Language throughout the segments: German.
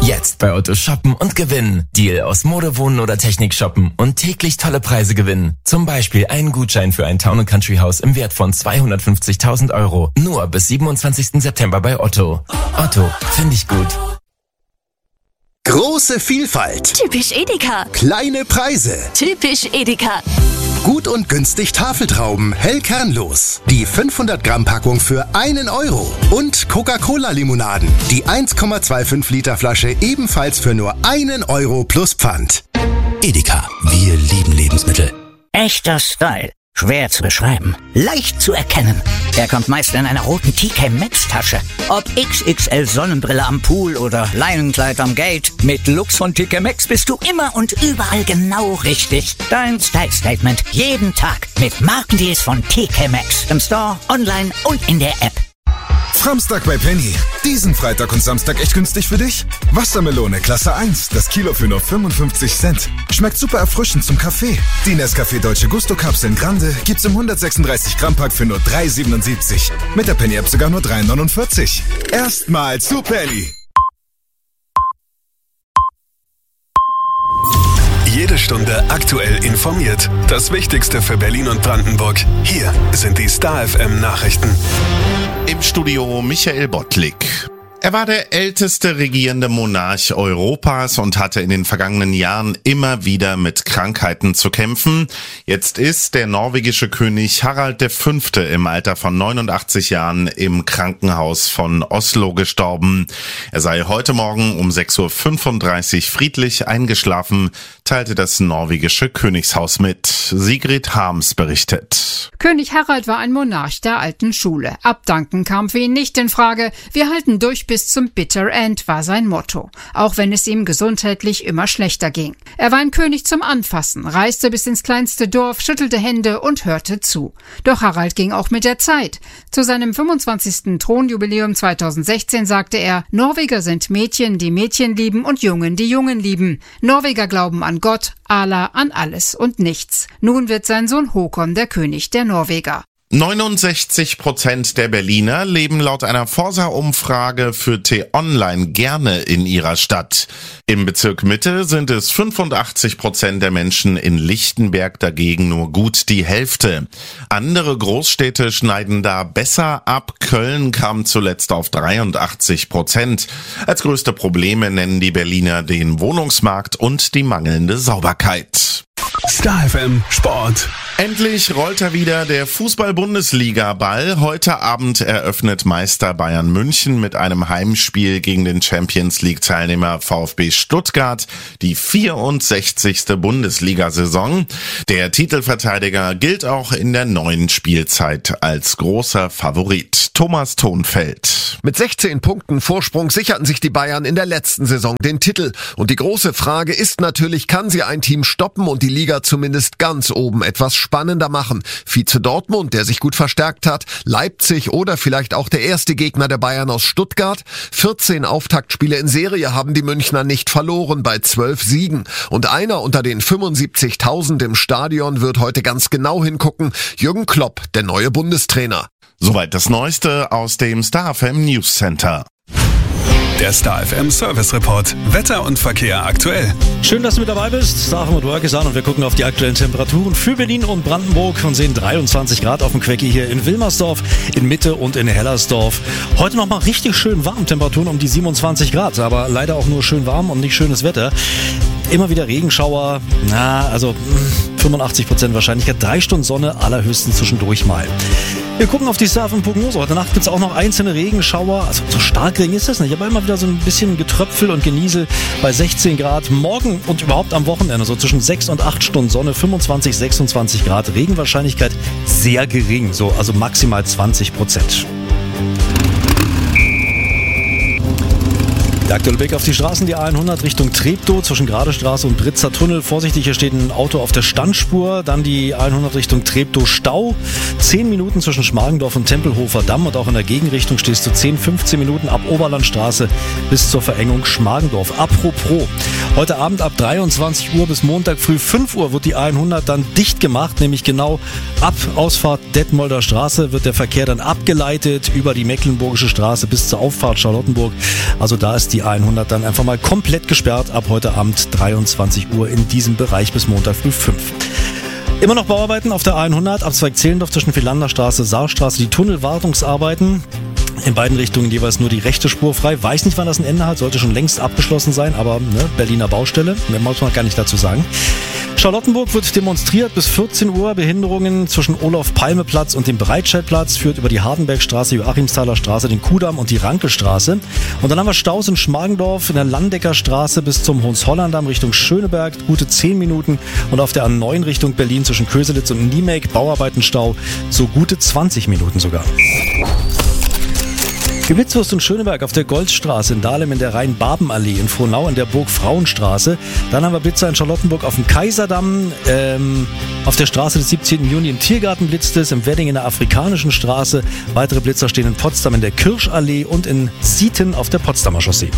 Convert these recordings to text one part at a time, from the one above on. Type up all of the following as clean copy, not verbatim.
Jetzt bei Otto shoppen und gewinnen. Deal aus Mode, Wohnen oder Technik shoppen und täglich tolle Preise gewinnen. Zum Beispiel einen Gutschein für ein Town & Country Haus im Wert von 250.000 Euro. Nur bis 27. September bei Otto. Otto, finde ich gut. Große Vielfalt. Typisch Edeka. Kleine Preise. Typisch Edeka. Gut und günstig Tafeltrauben, hell kernlos. Die 500 Gramm Packung für 1 Euro. Und Coca-Cola-Limonaden. Die 1,25 Liter Flasche ebenfalls für nur 1 Euro plus Pfand. Edeka, wir lieben Lebensmittel. Echter Style. Schwer zu beschreiben. Leicht zu erkennen. Er kommt meist in einer roten TK Maxx Tasche. Ob XXL Sonnenbrille am Pool oder Leinenkleid am Gate. Mit Lux von TK Maxx bist du immer und überall genau richtig. Dein Style Statement. Jeden Tag. Mit Markendeals von TK Maxx. Im Store, online und in der App. Samstag bei Penny. Diesen Freitag und Samstag echt günstig für dich? Wassermelone Klasse 1, das Kilo für nur 55 Cent. Schmeckt super erfrischend zum Kaffee. Die Nescafé Dolce Gusto Kapseln Grande gibt's im 136 Gramm Pack für nur 3,77. Mit der Penny App sogar nur 3,49. Erstmal zu Penny. Jede Stunde aktuell informiert. Das Wichtigste für Berlin und Brandenburg. Hier sind die Star FM Nachrichten. Im Studio Michael Bottlik. Er war der älteste regierende Monarch Europas und hatte in den vergangenen Jahren immer wieder mit Krankheiten zu kämpfen. Jetzt ist der norwegische König Harald V. im Alter von 89 Jahren im Krankenhaus von Oslo gestorben. Er sei heute Morgen um 6.35 Uhr friedlich eingeschlafen, teilte das norwegische Königshaus mit. Sigrid Harms berichtet. König Harald war ein Monarch der alten Schule. Abdanken kam für ihn nicht in Frage. Wir halten durch bis zum Bitter End war sein Motto, auch wenn es ihm gesundheitlich immer schlechter ging. Er war ein König zum Anfassen, reiste bis ins kleinste Dorf, schüttelte Hände und hörte zu. Doch Harald ging auch mit der Zeit. Zu seinem 25. Thronjubiläum 2016 sagte er, Norweger sind Mädchen, die Mädchen lieben und Jungen, die Jungen lieben. Norweger glauben an Gott, Allah, an alles und nichts. Nun wird sein Sohn Håkon der König der Norweger. 69% der Berliner leben laut einer Forsa-Umfrage für T-Online gerne in ihrer Stadt. Im Bezirk Mitte sind es 85% der Menschen, in Lichtenberg dagegen nur gut die Hälfte. Andere Großstädte schneiden da besser ab. Köln kam zuletzt auf 83%. Als größte Probleme nennen die Berliner den Wohnungsmarkt und die mangelnde Sauberkeit. Star FM Sport. Endlich rollt er wieder der Fußball-Bundesliga-Ball. Heute Abend eröffnet Meister Bayern München mit einem Heimspiel gegen den Champions-League-Teilnehmer VfB Stuttgart die 64. Bundesliga-Saison. Der Titelverteidiger gilt auch in der neuen Spielzeit als großer Favorit. Thomas Thonfeld. Mit 16 Punkten Vorsprung sicherten sich die Bayern in der letzten Saison den Titel. Und die große Frage ist natürlich, kann sie ein Team stoppen und die Liga zumindest ganz oben etwas spannender machen? Vize Dortmund, der sich gut verstärkt hat, Leipzig oder vielleicht auch der erste Gegner der Bayern aus Stuttgart. 14 Auftaktspiele in Serie haben die Münchner nicht verloren bei 12 Siegen. Und einer unter den 75.000 im Stadion wird heute ganz genau hingucken. Jürgen Klopp, der neue Bundestrainer. Soweit das Neueste aus dem Star FM News Center. Der Star FM Service Report. Wetter und Verkehr aktuell. Schön, dass du mit dabei bist. Star FM Work ist an und wir gucken auf die aktuellen Temperaturen für Berlin und Brandenburg und sehen 23 Grad auf dem Quecki hier in Wilmersdorf, in Mitte und in Hellersdorf. Heute nochmal richtig schön warm, Temperaturen um die 27 Grad, aber leider auch nur schön warm und nicht schönes Wetter. Immer wieder Regenschauer, 85% Wahrscheinlichkeit, 3 Stunden Sonne, allerhöchstens zwischendurch mal. Wir gucken auf die Star FM Prognose. Heute Nacht gibt es auch noch einzelne Regenschauer. Also so stark Regen ist das nicht, aber immer wieder so ein bisschen Getröpfel und Geniesel bei 16 Grad. Morgen und überhaupt am Wochenende so zwischen 6 und 8 Stunden Sonne, 25, 26 Grad. Regenwahrscheinlichkeit sehr gering, so also maximal 20%. Der aktuelle Blick auf die Straßen, die A100 Richtung Treptow zwischen Gradestraße und Britzer Tunnel. Vorsichtig, hier steht ein Auto auf der Standspur. Dann die A100 Richtung Treptow Stau. 10 Minuten zwischen Schmargendorf und Tempelhofer Damm. Und auch in der Gegenrichtung stehst du 10, 15 Minuten ab Oberlandstraße bis zur Verengung Schmargendorf. Apropos, Heute Abend ab 23 Uhr bis Montag früh 5 Uhr wird die A100 dann dicht gemacht, nämlich genau ab Ausfahrt Detmolder Straße wird der Verkehr dann abgeleitet über die Mecklenburgische Straße bis zur Auffahrt Charlottenburg. Also da ist die A100 dann einfach mal komplett gesperrt ab heute Abend 23 Uhr in diesem Bereich bis Montag früh 5. Immer noch Bauarbeiten auf der A100, Abzweig Zehlendorf zwischen Philanderstraße, Saarstraße, die Tunnelwartungsarbeiten. In beiden Richtungen jeweils nur die rechte Spur frei. Weiß nicht, wann das ein Ende hat, sollte schon längst abgeschlossen sein, aber Berliner Baustelle, mehr muss man gar nicht dazu sagen. Charlottenburg wird demonstriert bis 14 Uhr. Behinderungen zwischen Olof-Palme-Platz und dem Breitscheidplatz führt über die Hardenbergstraße, Joachimsthaler Straße, den Kudamm und die Rankestraße. Und dann haben wir Staus in Schmargendorf in der Landecker Straße bis zum Hohenzollerndamm Richtung Schöneberg, gute 10 Minuten. Und auf der A9 Richtung Berlin zwischen Köselitz und Niemek, Bauarbeitenstau, so gute 20 Minuten sogar. Gewitzwurst und Schöneberg auf der Goldstraße, in Dahlem in der Rhein-Baben-Allee, in Frohnau in der Burg-Frauenstraße. Dann haben wir Blitzer in Charlottenburg auf dem Kaiserdamm, auf der Straße des 17. Juni im Tiergarten blitzt es, im Wedding in der Afrikanischen Straße. Weitere Blitzer stehen in Potsdam in der Kirschallee und in Sieten auf der Potsdamer Chaussee.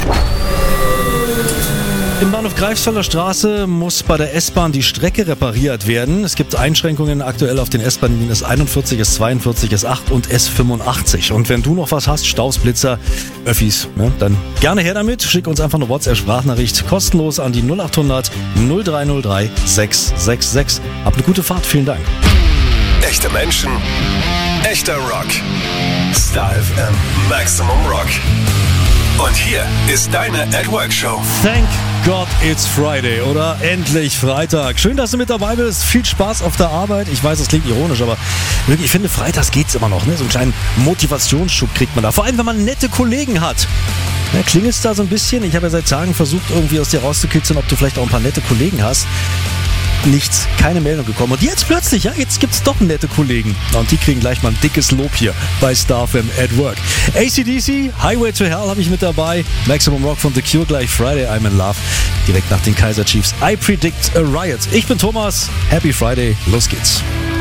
Im Bahnhof Greifswalder Straße muss bei der S-Bahn die Strecke repariert werden. Es gibt Einschränkungen aktuell auf den S-Bahn-Linien S41, S42, S8 und S85. Und wenn du noch was hast, Staus, Blitzer, Öffis, dann gerne her damit. Schick uns einfach eine WhatsApp-Sprachnachricht kostenlos an die 0800 0303 666. Hab eine gute Fahrt, vielen Dank. Echte Menschen, echter Rock. Star FM Maximum Rock. Und hier ist deine At Work Show. Thank God it's Friday, oder? Endlich Freitag. Schön, dass du mit dabei bist. Viel Spaß auf der Arbeit. Ich weiß, das klingt ironisch, aber wirklich, ich finde, freitags geht's immer noch. Ne? So einen kleinen Motivationsschub kriegt man da. Vor allem, wenn man nette Kollegen hat. Ja, klingelt's da so ein bisschen? Ich habe ja seit Tagen versucht, irgendwie aus dir rauszukitzeln, ob du vielleicht auch ein paar nette Kollegen hast. Nichts, keine Meldung gekommen. Und jetzt plötzlich, jetzt gibt's doch nette Kollegen. Und die kriegen gleich mal ein dickes Lob hier bei Star FM at Work. AC/DC, Highway to Hell habe ich mit dabei. Maximum Rock von The Cure gleich, Friday I'm in Love. Direkt nach den Kaiser Chiefs. I Predict a Riot. Ich bin Thomas. Happy Friday. Los geht's.